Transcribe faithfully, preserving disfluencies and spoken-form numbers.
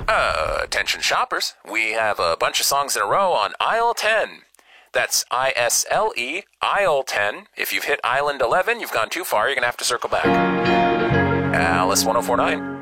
Uh, attention shoppers, we have a bunch of songs in a row on aisle ten. That's I S L E, aisle ten. If you've hit island eleven, you've gone too far, you're going to have to circle back. Alice one oh four point nine.